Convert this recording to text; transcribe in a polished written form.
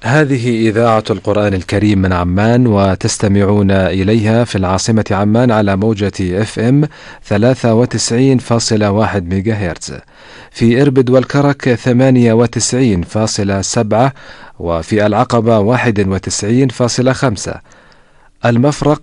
هذه إذاعة القرآن الكريم من عمان، وتستمعون إليها في العاصمة عمان على موجة FM 93.1 ميجاهرتز، في إربد والكرك 98.7، وفي العقبة 91.5، المفرق